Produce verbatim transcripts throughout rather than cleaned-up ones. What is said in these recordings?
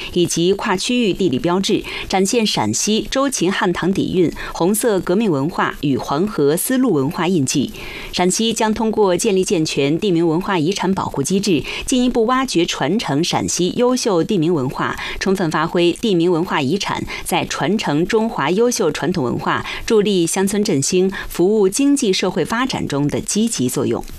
以及跨区域地理标志，展现陕西周秦汉唐底蕴、红色革命文化与黄河丝路文化印记。陕西将通过建立健全地名文化遗产保护机制，进一步挖掘传承陕西优秀地名文化，充分发挥地名文化遗产在传承中华优秀传统文化、助力乡村振兴、服务经济社会发展中的积极作用。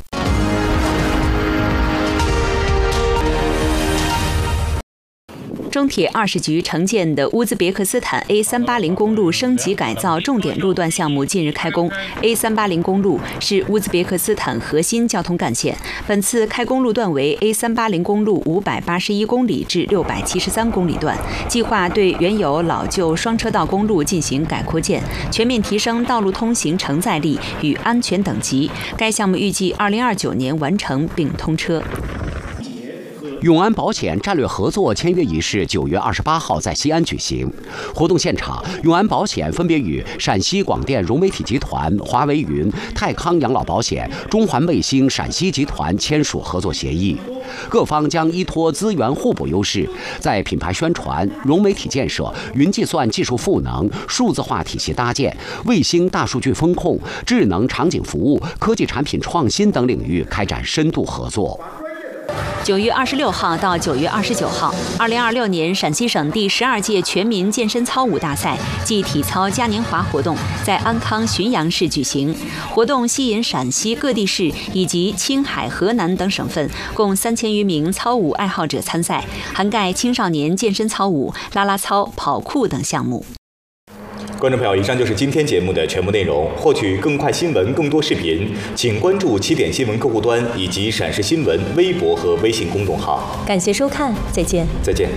中铁二十局承建的乌兹别克斯坦 A 三八零公路升级改造重点路段项目近日开工。A 三八零公路是乌兹别克斯坦核心交通干线，本次开工路段为 A 三八零公路五百八十一公里至六百七十三公里段，计划对原有老旧双车道公路进行改扩建，全面提升道路通行承载力与安全等级。该项目预计二零二九年完成并通车。 永安保险战略合作签约仪式九月二十八号在西安举行。活动现场，永安保险分别与陕西广电融媒体集团、华为云、泰康养老保险、中环卫星陕西集团签署合作协议。各方将依托资源互补优势，在品牌宣传、融媒体建设、云计算技术赋能、数字化体系搭建、卫星大数据风控、智能场景服务、科技产品创新等领域开展深度合作。 九月二十六号到九月二十九号，二零二六年陕西省第十二届全民健身操舞大赛暨体操嘉年华活动在安康浔阳市举行。活动吸引陕西各地市以及青海、河南等省份共三千余名操舞爱好者参赛，涵盖青少年健身操舞、啦啦操、跑酷等项目。 观众朋友，以上就是今天节目的全部内容。获取更快新闻、更多视频，请关注起点新闻客户端以及陕视新闻微博和微信公众号。 感谢收看，再见。 再见。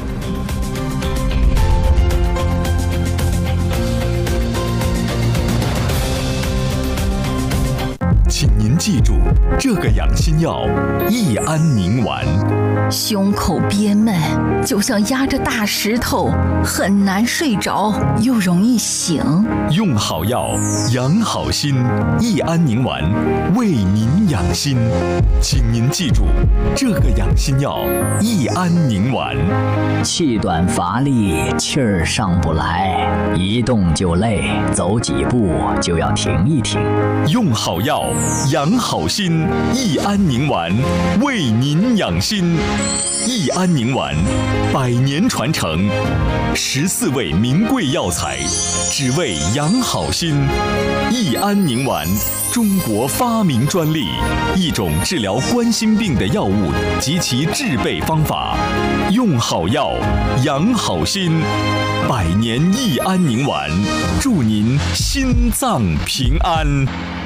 请您记住，这个养心药益安宁丸。 胸口憋闷，就像压着大石头，很难睡着，又容易醒。 用好药，养好心，益安宁丸为您养心。请您记住，这个养心药益安宁丸。 气短乏力，气儿上不来，一动就累，走几步就要停一停。 用好药，养好心，益安宁丸为您养心。益安宁丸，百年传承，十四味名贵药材，只为养好心。益安宁丸，中国发明专利，一种治疗冠心病的药物及其制备方法。用好药，养好心，百年益安宁丸，祝您心脏平安。